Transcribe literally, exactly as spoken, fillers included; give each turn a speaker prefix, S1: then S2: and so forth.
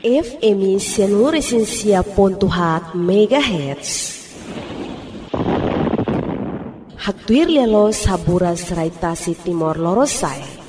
S1: F M seluruh pontuhat megahertz. Haktuir lelo sabura seraitasi timor lorosai.